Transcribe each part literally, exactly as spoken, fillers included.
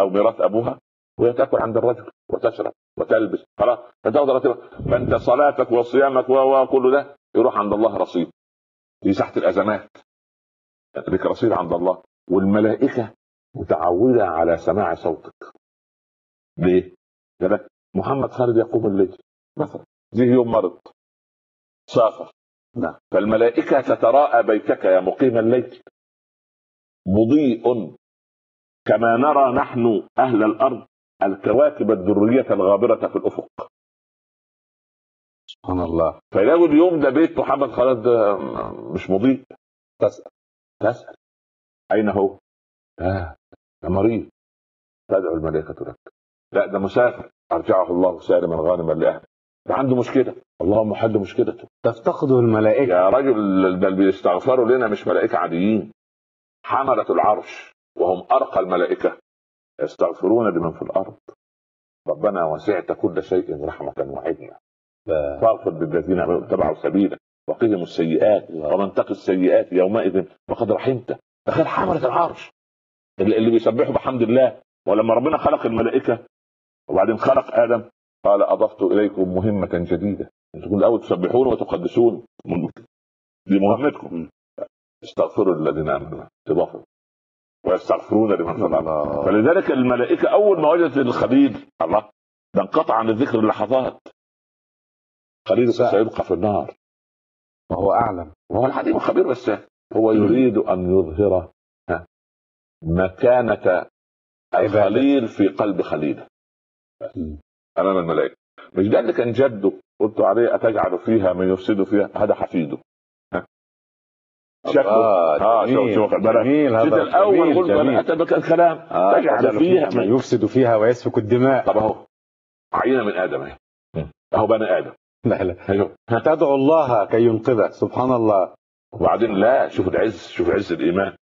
او ميراث ابوها، وهي تاكل عند الرجل وتشرب وتلبس خلاص، فانت صلاتك وصيامك وكل ده يروح عند الله رصيد في ساحه الازمات، لك رصيد عند الله. والملائكه متعوده على سماع صوتك. ليه؟ ده محمد خالد يقوم الليل مثلا، زي يوم مرض سافر، نعم، فالملائكه تتراءى بيتك يا مقيم الليل مضيء كما نرى نحن اهل الارض الكواكب الدرية الغابرة في الأفق. سبحان الله. فيلاقوا اليوم ده بيت محمد خالد مش مضيء، تسأل تسأل أين هو؟ آه ده مريض، تدعو الملائكة لك. لا ده مسافر، أرجعه الله سالما غانما لأهله. ده عنده مشكلة، اللهم حل مشكلته. تفتقده الملائكة يا رجل، بل بيستغفروا لنا مش ملائكة عاديين، حملة العرش وهم أرقى الملائكة يستغفرون لمن في الأرض. ربنا وسعت كل شيء رحمة وعلما فاغفر للذين اتبعوا سبيلك وقهم السيئات ومن تقي السيئات يومئذ فقد رحمته. تخيل حملة العرش اللي بيسبحوا بحمد الله. ولما ربنا خلق الملائكة وبعدين خلق آدم قال أضفت إليكم مهمة جديدة، انتم الأول تسبحون وتقدسون، دي مهمتكم. استغفروا الذين آمنوا تضافوا ويستغفرون لمن في الأرض. فلذلك الملائكة أول ما وجدت الخليل الله ده انقطع عن الذكر اللحظات. خليل سيبقى في النار وهو أعلم وهو الحليم الخبير، بس هو يريد أن يظهر مكانة الخليل في قلب خليله أمام الملائكة. مش ده اللي كان جده قلت عليه أتجعل فيها من يفسد فيها، هذا حفيده. شكله اه جميل شوف جميل هذا الاول قلت اتى بك الكلام آه تجعل فيها من يفسد فيها ويسفك الدماء. طب اهو عينه من ادم اهي اهو بني ادم. لا لا أيوه. تدعو الله كي ينقذك سبحان الله. وبعدين لا شوف العز، شوف عز الايمان.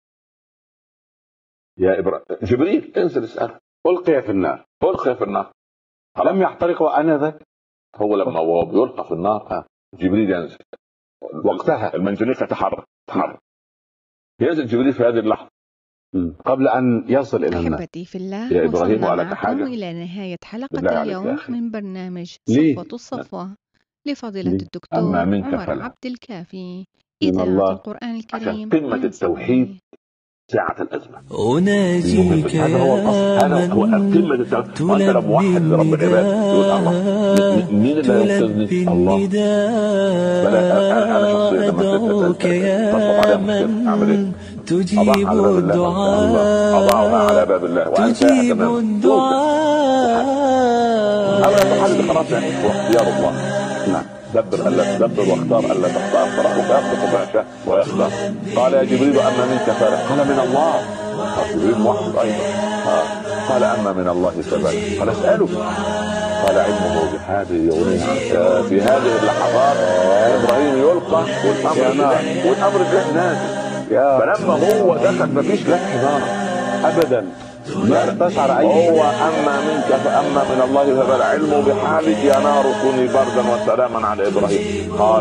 يا ابراهيم جبريل انزل اساله، القي في النار القي في النار لم يحترق وانا ذاك. هو لما هو بيلقى في النار جبريل ينزل وقتها المنجنيق تحرك تحرك ينزل جبريل في هذه اللحظة قبل أن يصل إلى النار. أحبتي في الله، يا إبراهيم ولك حاجة إلى نهاية حلقة اليوم من برنامج صفوة الصفوة لفضيلة ليه؟ الدكتور عمر عبد الكافي، إذاعة القرآن الكريم. قمة التوحيد ساعة الأزمة. أناجيك هذا هو الأصل، هذا هو قمة التوحيد. وأنت لو موحد لرب العباد تقول الله مين اللي ينقذني؟ الله. بلا أدعوك يا من تجيب الدعاء، أضعنا على باب الله تجيب الدعاء. هذا تحدد خلاص يعني واختيار الله. نعم دبر ألا تدبر واختار ألا تختار، فربك يخلق ما شاء ويختار. قال يا جبريل أما منك فلا؟ قال من الله. جبريل موحد أيضا. قال أما من الله فبل؟ قال اسأله. قال علمه بحاله يغنيه عنك. في هذه اللحظات إبراهيم يلقى والأمر والأمر ده نازل. فلما هو دخل مفيش لا حمار أبدا، لا تشعر أي هو أما منك فأما من الله فبل علمه بحالك يا نار كوني بردا وسلاما على إبراهيم. قال